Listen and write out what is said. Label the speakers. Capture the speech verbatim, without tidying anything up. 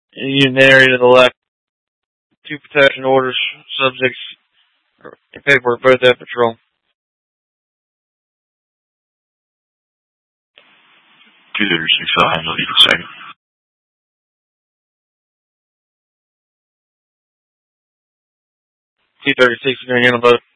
Speaker 1: Unit area to the left. Two protection orders. Subjects in paperwork both at patrol.
Speaker 2: two thirty-six, I'll handle you for a second.
Speaker 1: two thirty-six, you're going to handle both.